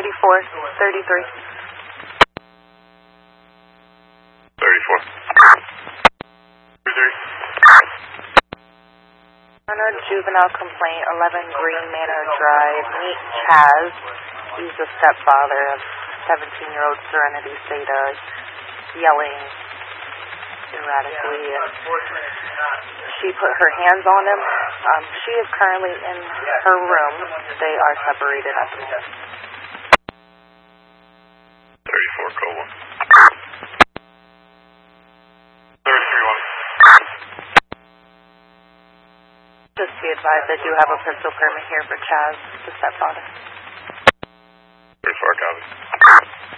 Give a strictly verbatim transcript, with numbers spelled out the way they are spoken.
thirty-four, thirty-three. thirty-four. thirty-three. On a juvenile complaint, eleven Green Manor Drive, meet Chaz. He's the stepfather of seventeen-year-old Serenity Seda, yelling erratically. And she put her hands on him. Um, she is currently in her room. They are separated at the moment. thirty-four, code one. thirty-three, one. Just be advised, I do have a pistol permit here for Chaz, the stepfather.